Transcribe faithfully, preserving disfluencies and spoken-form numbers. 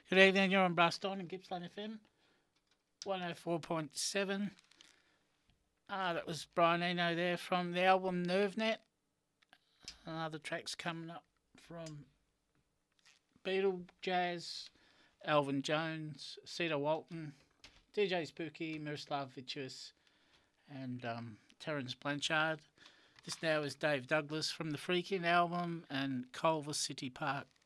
Good evening, you're on Blast On and Gippsland F M, one oh four point seven. Ah, that was Brian Eno there from the album NerveNet. And other tracks coming up from Beatle, Jazz, Alvin Jones, Cedar Walton, D J Spooky, Miroslav Vitous, and um, Terence Blanchard. This now is Dave Douglas from the Freakin' album and Culver City Park